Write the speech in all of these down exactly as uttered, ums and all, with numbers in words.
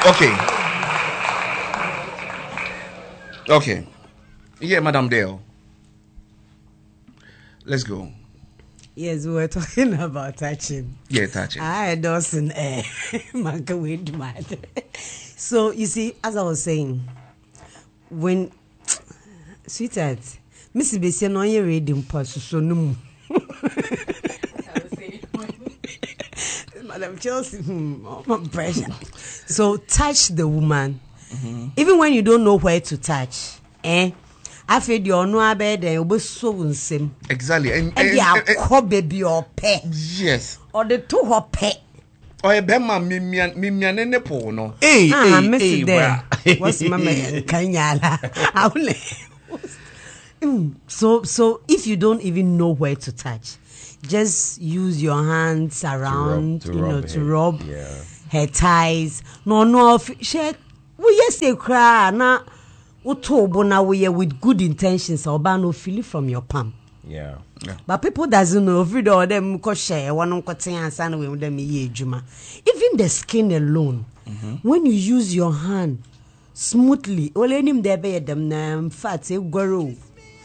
Okay. Okay. Yeah, Madam Dale. Let's go. Yes, we were talking about touching. Yeah, touching. I Dawson, eh, Manka wait mad. So you see, as I was saying, when sweetheart, Missy Bessie no ye reading pass so no. Madam Chelsea, hmm, pressure. So touch the woman, mm-hmm. even when you don't know where to touch, eh? I feel you no abed and you so unsem. Exactly. And and you baby or pet. Yes. Or the two her pet. Or a bema mimian mimian and nepo no. Hey, ah, Mister There. What's Mama Kanyala? So so if you don't even know where to touch, just use your hands around, to rub, to you know, to her, rub yeah. her thighs. No, no, she we yes say cry na. Utobona we with good intentions or ban no feel it from your palm. Yeah. yeah. But people doesn't know every day them ko share one ko ten and we them ye juma. Even the skin alone, mm-hmm. when you use your hand smoothly, all him there be them na fat e goro.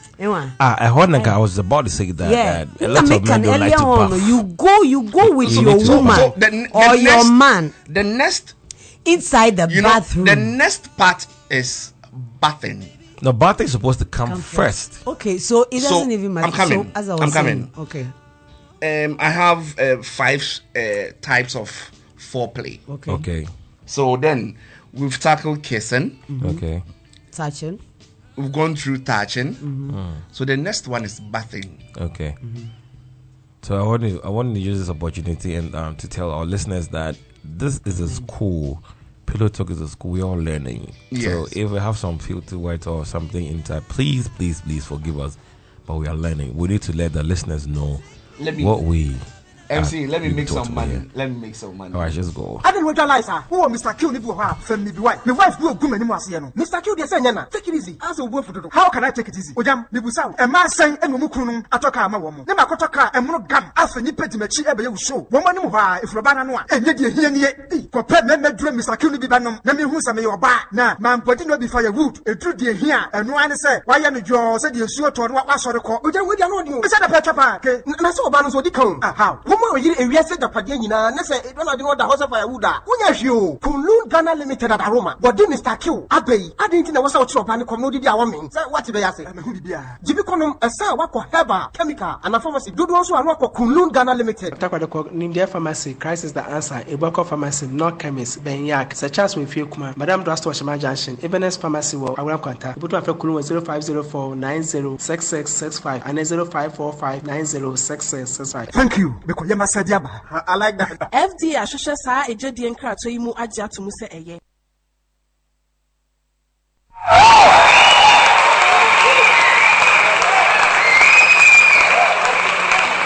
Ah, I heard I was about to say that. Yeah. that a lot of men don't like to buff. You go, you go with so your so, woman so the, the or next, your man. The next inside the you bathroom. Know, the next part is bathing. No, bathing is supposed to come, come first. first. Okay, so it doesn't so even matter. I'm coming. So, as I was I'm saying, coming. Okay. Um, I have uh, five uh, types of foreplay. Okay. Okay. So then we've tackled kissing. Mm-hmm. Okay. Touching. We've gone through touching. Mm-hmm. Mm. So the next one is bathing. Okay. Mm-hmm. So I want to I want to use this opportunity and um, to tell our listeners that this is a school. Pillow Talk is a school. We're all learning. Yes. So if we have some filthy white or something inside, please, please, please forgive us. But we are learning. We need to let the listeners know let me, what we. M C, let me make some money. Here. Let me make some money. All right, just go. I didn't realize her. Oh, Mister Q, if you have family, be wife. My wife will go anymore. Mister Q, they say, Nana, take it easy. As a work for the how can I take it easy? Ojam, Nibusa, a man saying, and Mumukunum, Atoka, my woman. Never Kotaka, and Monogam, after you pet me, ever show. Woman, if Rabana, and yet you hear me, compare me, dream, Mister Q, be banum, let me who's a me or bar. Now, man, putting no be firewood, a true dear here, and one say, why am you said you sure to what was sort of call? Ojam, we don't know you. Is that a petrapa? And I saw Banus what you come. How? Woman, you the Padina, Nessa, it don't know the house of Iuda. When you Kunlun Ghana Limited at Aroma, but then Mister Q, Abbey, I didn't know what's out of and commodity. I mean, what did I say? Jibiconum, a sa wako heba, chemical, and a pharmacy. Do also a rock of Kunlun Ghana Limited. Takwako, Nindia Pharmacy, crisis the answer, Iboko Pharmacy, no chemist, Benyak, such as we feel Kuma, Madame Drastwashima Junction, Ebenes Pharmacy, or Aram Quanta, Butu Afekulum zero five zero four nine zero six six six five and zero five four five nine zero six six six five. Thank you, because Yama said Yaba. I like that. F D A Shosha Sa Ejedi Enkra to Imu Aja to Muse Eye.